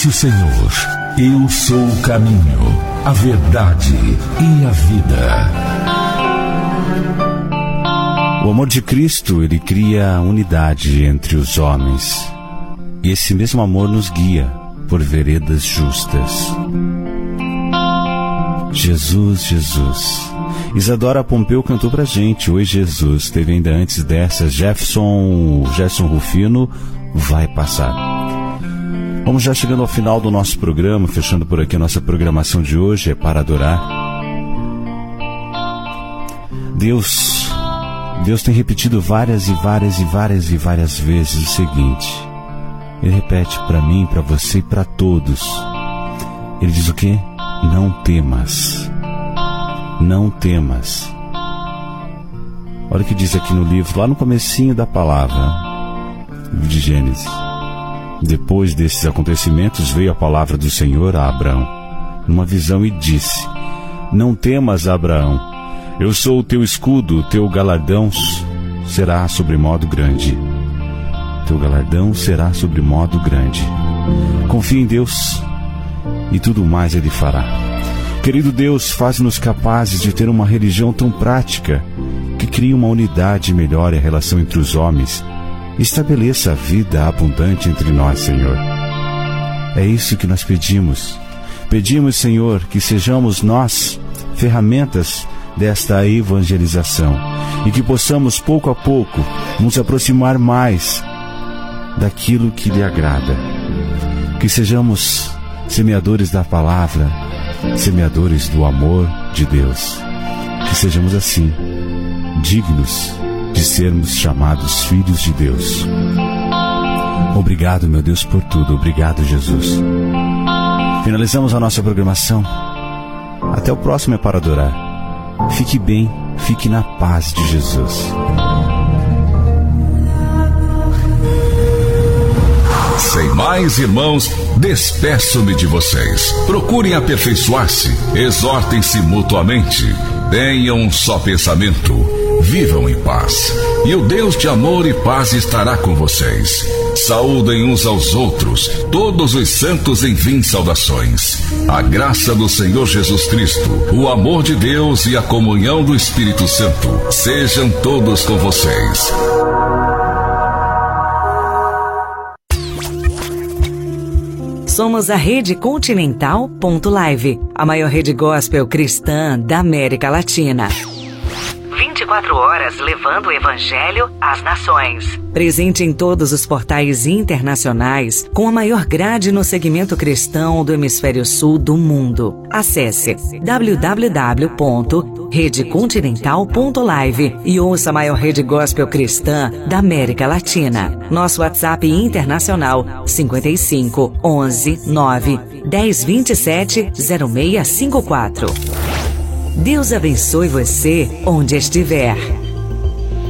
Disse o Senhor: eu sou o caminho, a verdade e a vida. O amor de Cristo, ele cria unidade entre os homens. E esse mesmo amor nos guia por veredas justas. Jesus, Jesus. Isadora Pompeu cantou pra gente Oi Jesus. Teve ainda antes dessas Jefferson Rufino, Vai Passar. Vamos já chegando ao final do nosso programa, fechando por aqui a nossa programação de hoje, é para adorar. Deus tem repetido várias vezes o seguinte. Ele repete para mim, para você e para todos. Ele diz o quê? Não temas. Não temas. Olha o que diz aqui no livro, lá no comecinho da palavra, livro de Gênesis. Depois desses acontecimentos veio a palavra do Senhor a Abraão, numa visão, e disse: não temas, Abraão, eu sou o teu escudo, o teu galardão será sobremodo grande. Teu galardão será sobremodo grande. Confia em Deus e tudo mais Ele fará. Querido Deus, faz-nos capazes de ter uma religião tão prática que crie uma unidade e melhore a relação entre os homens e estabeleça a vida abundante entre nós, Senhor. É isso que nós pedimos. Pedimos, Senhor, que sejamos nós ferramentas desta evangelização e que possamos, pouco a pouco, nos aproximar mais daquilo que lhe agrada. Que sejamos semeadores da palavra, semeadores do amor de Deus. Que sejamos assim, dignos de sermos chamados filhos de Deus. Obrigado, meu Deus, por tudo. Obrigado, Jesus. Finalizamos a nossa programação. Até o próximo É Para Adorar. Fique bem, fique na paz de Jesus. Sem mais, irmãos, despeço-me de vocês. Procurem aperfeiçoar-se, exortem-se mutuamente, tenham um só pensamento, vivam em paz. E o Deus de amor e paz estará com vocês. Saúdem uns aos outros, todos os santos enviem saudações. A graça do Senhor Jesus Cristo, o amor de Deus e a comunhão do Espírito Santo sejam todos com vocês. Somos a Rede Continental.live, a maior rede gospel cristã da América Latina. 24 horas levando o Evangelho às nações. Presente em todos os portais internacionais, com a maior grade no segmento cristão do hemisfério sul do mundo. Acesse www.redecontinental.live e ouça a maior rede gospel cristã da América Latina. Nosso WhatsApp internacional 55 11 9 10 27 0654. Deus abençoe você onde estiver.